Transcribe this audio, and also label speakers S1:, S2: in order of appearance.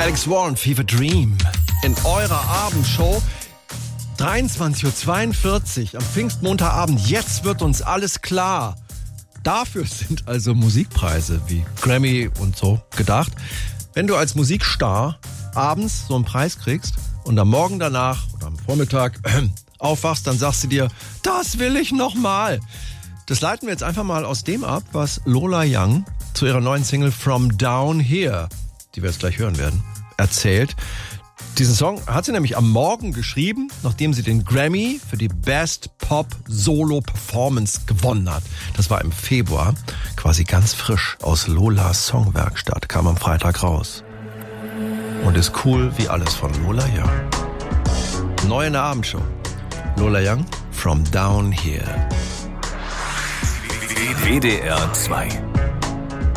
S1: Alex Warren, Fever Dream. In eurer Abendshow 23.42 Uhr am Pfingstmontagabend. Jetzt wird uns alles klar. Dafür sind also Musikpreise wie Grammy und so gedacht. Wenn du als Musikstar abends so einen Preis kriegst und am Morgen danach oder am Vormittag aufwachst, dann sagst du dir, das will ich nochmal. Das leiten wir jetzt einfach mal aus dem ab, was Lola Young zu ihrer neuen Single From Down Here, die wir jetzt gleich hören werden, erzählt. Diesen Song hat sie nämlich am Morgen geschrieben, nachdem sie den Grammy für die Best Pop Solo Performance gewonnen hat. Das war im Februar, quasi ganz frisch aus Lolas Songwerkstatt, kam am Freitag raus. Und ist cool wie alles von Lola Young. Neu in der Abendshow. Lola Young, From Down Here.
S2: WDR 2